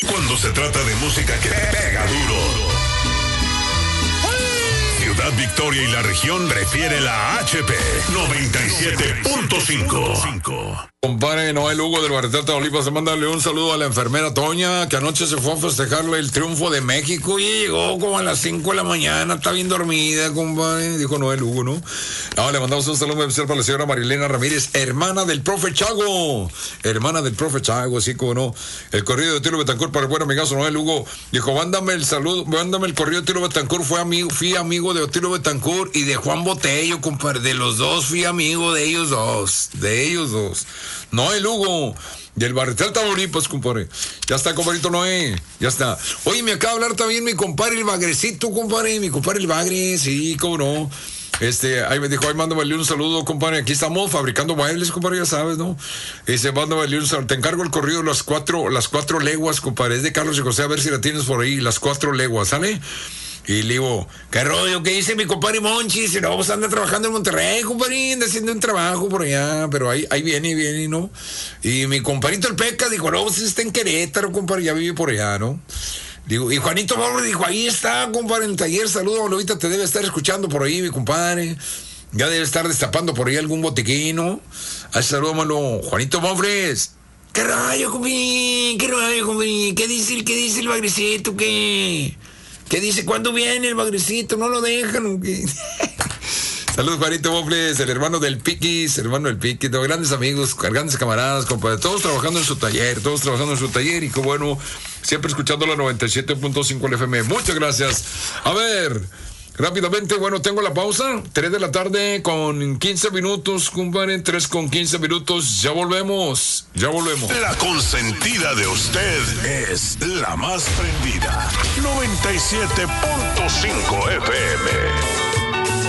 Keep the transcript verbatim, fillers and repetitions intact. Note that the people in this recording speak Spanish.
Cuando se trata de música que pega duro. Ciudad Victoria y la región prefiere la H P noventa y siete punto cinco. Compadre Noel Hugo del Barretal Tamaulipas, se mandarle un saludo a la enfermera Toña, que anoche se fue a festejarle el triunfo de México y llegó como a las cinco de la mañana, está bien dormida, compadre, dijo Noel Hugo, ¿no? No, le mandamos un saludo muy especial para la señora Marilena Ramírez, hermana del profe Chago, hermana del profe Chago, así como no. El corrido de Tilo Betancourt para el buen amigazo Noel Hugo, dijo, mándame el saludo, mándame el corrido de Tilo Betancourt, fue amigo, fui amigo de Tilo Betancourt y de Juan Botello, compadre, de los dos fui amigo de ellos dos, de ellos dos. Noel Hugo, del Barretal Tamaulipas, compadre. Ya está, compadrito Noé, ya está. Oye, me acaba de hablar también mi compadre el Bagrecito, compadre, mi compadre el Bagre, sí, cómo no. Este, ahí me dijo, ahí mándame un saludo, compadre. Aquí estamos fabricando muebles, compadre, ya sabes, ¿no? Dice, mándame un saludo. Te encargo el corrido, las cuatro, las cuatro leguas, compadre. Es de Carlos y José, a ver si la tienes por ahí, las cuatro leguas, ¿sale? Y le digo, ¿qué rollo? ¿Qué dice mi compadre Monchi? Si no, vamos a andar trabajando en Monterrey, compadre, anda haciendo un trabajo por allá, pero ahí, ahí viene, viene, ¿no? Y mi compadrito el Peca dijo, no, pues está en Querétaro, compadre, ya vive por allá, ¿no? Digo, y Juanito Pablo dijo, ahí está, compadre, en el taller, saludo, ahorita te debe estar escuchando por ahí, mi compadre. Ya debe estar destapando por ahí algún botiquín, ¿no? Ahí saludo, mano, Juanito Monfres. ¿Qué rayo, compadre? ¿Qué rayo, compadre? ¿Qué dice, qué dice el Bagrecito? ¿Qué? ¿Qué dice? ¿Cuándo viene el Bagrecito? No lo dejan. Saludos, Juanito Mofles, el hermano del Piquis, hermano del Piquis, no, grandes amigos, grandes camaradas, compadre, todos trabajando en su taller, todos trabajando en su taller y que bueno, siempre escuchando la noventa y siete punto cinco F M. Muchas gracias. A ver, rápidamente, bueno, tengo la pausa, tres de la tarde con quince minutos, compadre, tres con quince minutos, ya volvemos, ya volvemos. La consentida de usted es la más prendida, noventa y siete punto cinco.